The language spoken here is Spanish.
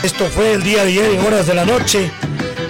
Esto fue el día de ayer en horas de la noche.